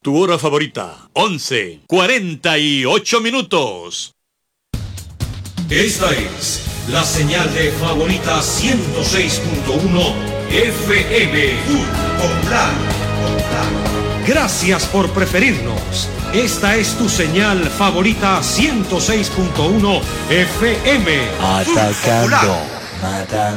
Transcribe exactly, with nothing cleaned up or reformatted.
tu hora favorita. once, cuarenta y ocho minutos. Esta es la señal de Favorita ciento seis punto uno F M. Popular. Gracias por preferirnos. Esta es tu señal Favorita ciento seis punto uno F M. Atacando, matando.